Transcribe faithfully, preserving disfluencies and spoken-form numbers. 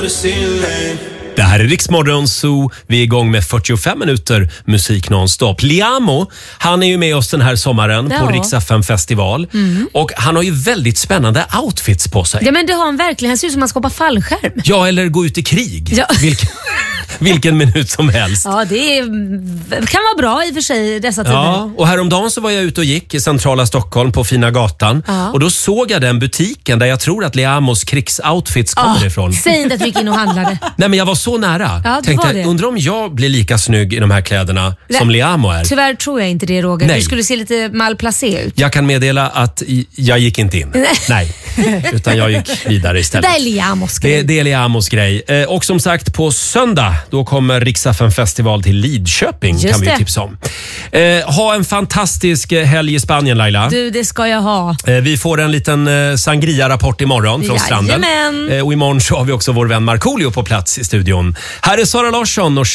Det här är Riksmorgon Zoo. Vi är igång med fyrtiofem minuter musik nonstop. Liamo, han är ju med oss den här sommaren ja. på Rix F M-festival. Mm. Och han har ju väldigt spännande outfits på sig. Ja, men det har han verkligen. Han ser ut som att man ska hoppa fallskärm. Ja, eller gå ut i krig. Ja. Vilken, vilken minut som helst. Ja, det är, kan vara bra i och för sig dessa tider. Ja, och häromdagen så var jag ute och gick i centrala Stockholm på Fina gatan. Ja. Och då såg jag den butiken där jag tror att Liamos krigsoutfits kommer ja. ifrån. Säg inte att du gick in och handlade. Nej, men jag var så nära. Ja, tänkte, undrar om jag blir lika snygg i de här kläderna Nej, som Liamo är. Tyvärr tror jag inte det, Roger. Nej. Du skulle se lite malplacé ut. Jag kan meddela att jag gick inte in. Nej, utan jag gick vidare istället. Det är Liamos grej. Det, det är Liamos grej. Eh, och som sagt, på söndag då kommer Rix F M-festival till Lidköping. Just kan vi ju tipsa om. Eh, ha en fantastisk helg i Spanien, Laila. Du, det ska jag ha. Eh, vi får en liten eh, sangria-rapport imorgon från stranden. Eh, och imorgon så har vi också vår vän Markoolio på plats i studion. Här är Sara Larsson och